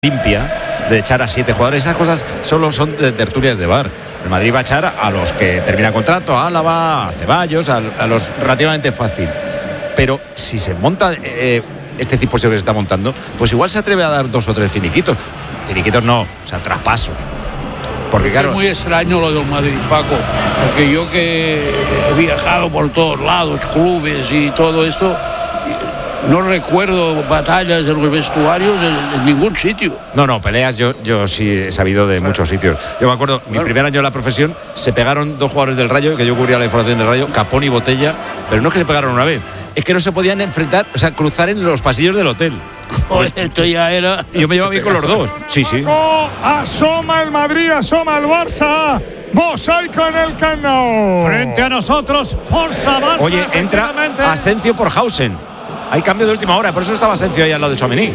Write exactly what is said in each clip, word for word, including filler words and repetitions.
limpia de echar a siete jugadores. Esas cosas solo son de tertulias de bar. El Madrid va a echar a los que termina contrato, a Álava, a Ceballos, a, a los relativamente fácil. Pero si se monta eh, este tipo que se está montando, pues igual se atreve a dar dos o tres finiquitos. Finiquitos no, o sea, traspaso. Porque claro, es muy extraño lo del Madrid, Paco, porque yo que he viajado por todos lados, clubes y todo esto, no recuerdo batallas en los vestuarios en, en ningún sitio. No, no, peleas yo, yo sí he sabido de claro. muchos sitios. Yo me acuerdo, claro. mi primer año en la profesión, se pegaron dos jugadores del Rayo, que yo cubría la información del Rayo, Capón y Botella, pero no es que se pegaron una vez, es que no se podían enfrentar, o sea, cruzar en los pasillos del hotel. Joder, esto ya era... Y yo me llevaba bien con los dos. Sí, sí. Oh, asoma el Madrid, asoma el Barça. Mosaico en el Camp Nou. Frente a nosotros, Forza Barça. Oye, entra Asencio por Hausen. Hay cambio de última hora, por eso estaba Asencio ahí al lado de Tchouaméni.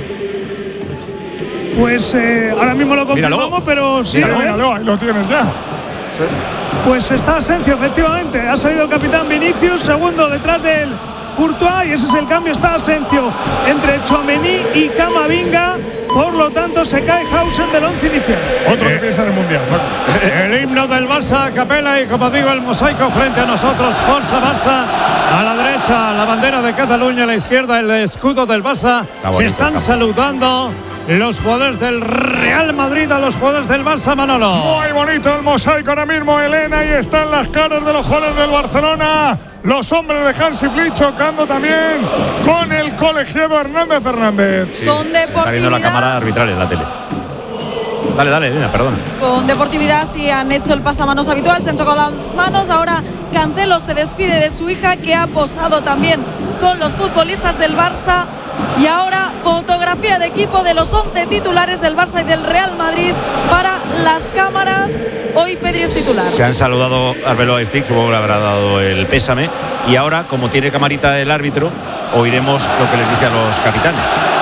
Pues eh, ahora mismo lo confirmamos, míralo. pero sí. Míralo, míralo, ahí lo tienes ya. Sí. Pues está Asencio, efectivamente. Ha salido el capitán Vinicius, segundo detrás del Courtois, y ese es el cambio. Está Asencio entre Tchouaméni y Camavinga. Por lo tanto, se cae Hausen del once inicial. Otro que piensa en el Mundial. El himno del Barça, capela, y como digo, el mosaico frente a nosotros. Forza Barça. A la derecha, la bandera de Cataluña. A la izquierda, el escudo del Barça. Bonito, se están saludando los jugadores del Real Madrid a los jugadores del Barça, Manolo. Muy bonito el mosaico ahora mismo, Elena. Y están las caras de los jugadores del Barcelona. Los hombres de Hansi Flick chocando también con el colegiado Hernández Hernández. Sí, se está viendo la cámara arbitral en la tele. Dale, dale, Elena, perdón. Con deportividad sí han hecho el pasamanos habitual, se han chocado las manos. Ahora Cancelo se despide de su hija, que ha posado también con los futbolistas del Barça. Y ahora fotografía de equipo de los once titulares del Barça y del Real Madrid para las cámaras. Hoy Pedri es titular. Se han saludado Arbeloa y Flick, supongo que le habrá dado el pésame. Y ahora, como tiene camarita el árbitro, oiremos lo que les dice a los capitanes.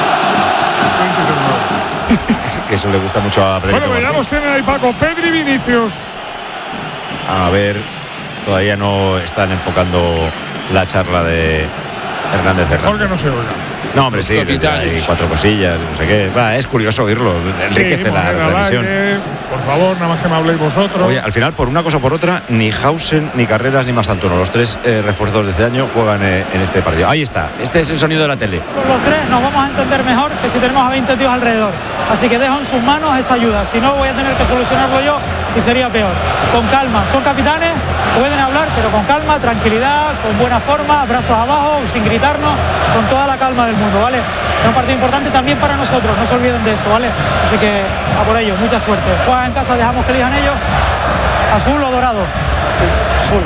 Que eso le gusta mucho a Pedri. Bueno, veamos, tienen ahí Paco, Pedri, Vinicius. A ver, todavía no están enfocando la charla de Hernández Hernández. Mejor que no se oiga. No, hombre, sí, hay cuatro cosillas, no sé qué. Va, es curioso oírlo, enriquece sí, la transmisión. Por favor, nada más que me habléis vosotros. Oye, al final, por una cosa o por otra, ni Hausen, ni Carreras, ni Mastantuono, los tres eh, refuerzos de este año juegan eh, en este partido. Ahí está, este es el sonido de la tele. Los tres nos vamos a entender mejor que si tenemos a veinte tíos alrededor. Así que dejo en sus manos esa ayuda. Si no, voy a tener que solucionarlo yo y sería peor. Con calma, son capitanes, pueden hablar, pero con calma, tranquilidad, con buena forma, brazos abajo, sin gritarnos, con toda la calma del mundo, ¿vale? Es un partido importante también para nosotros, no se olviden de eso, ¿vale? Así que a por ello, mucha suerte. Juegan en casa, dejamos que elijan ellos. ¿Azul o dorado? Azul. Azul.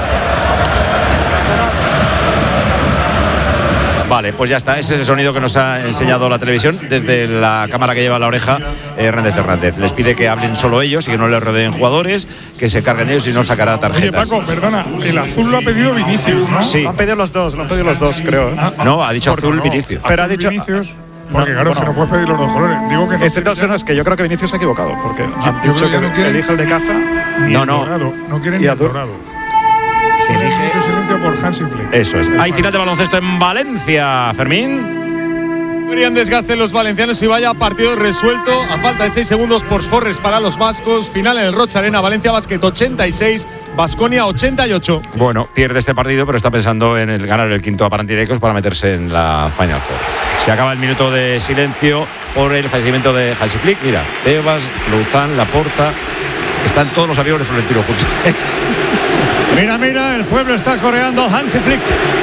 Vale, pues ya está, ese es el sonido que nos ha enseñado la televisión desde la cámara que lleva a la oreja Hernández Hernández. Les pide que hablen solo ellos y que no les rodeen jugadores, que se carguen ellos y no sacará tarjetas. Oye, Paco, perdona, el azul lo ha pedido Vinicius, ¿no? Sí. Lo han pedido los dos, lo han pedido los dos, creo. Ah, no, ha dicho azul no. Vinicius. Pero azul, ha dicho Vinicius. Porque claro, bueno, que no puedes pedir los dos colores. Digo que no. Ese no es que yo creo que Vinicius se ha equivocado, porque yo, ha dicho que, que no quiere elige el de casa. No, no. Dorado, no quieren ni el dorado. Se elige silencio por Hansi Flick. Eso es. Hay final de baloncesto en Valencia, Fermín. Querían desgaste los valencianos y vaya partido resuelto a falta de seis segundos por Forres para los vascos. Final en el Rocha Arena, Valencia Basket ochenta y seis, Baskonia ochenta y ocho. Bueno, pierde este partido, pero está pensando en el ganar el quinto a Panathinaikos para meterse en la Final Four. Se acaba el minuto de silencio por el fallecimiento de Hansi Flick. Mira, Tebas, Luzán, Laporta, están todos los amigos de Florentino juntos. Mira, mira, el pueblo está coreando Hansi Flick.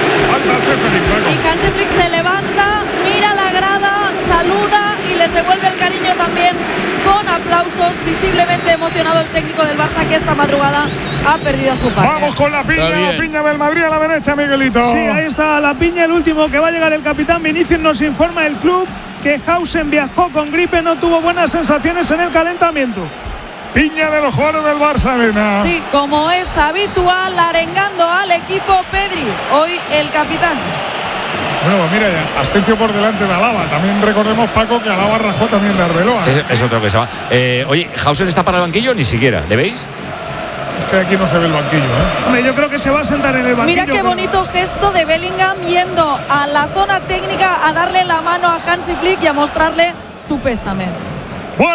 Y Hansi Flick se levanta, mira la grada, saluda y les devuelve el cariño también con aplausos. Visiblemente emocionado el técnico del Barça, que esta madrugada ha perdido a su padre. Vamos con la piña, la piña del Madrid a la derecha, Miguelito. Sí, ahí está la piña, el último que va a llegar el capitán Vinicius. Nos informa el club que Hausen viajó con gripe, no tuvo buenas sensaciones en el calentamiento. Piña de los jugadores del Barça, Elena. Sí, como es habitual, arengando al equipo Pedri, hoy el capitán. Bueno, pues mira ya, Asencio por delante de Álava. También recordemos, Paco, que Álava rajó también de Arbeloa. Es, es otro que se va. Eh, oye, ¿Hausen está para el banquillo? Ni siquiera, ¿le veis? Es que aquí no se ve el banquillo, ¿eh? Hombre, yo creo que se va a sentar en el banquillo. Mira qué pero... bonito gesto de Bellingham yendo a la zona técnica a darle la mano a Hansi Flick y a mostrarle su pésame.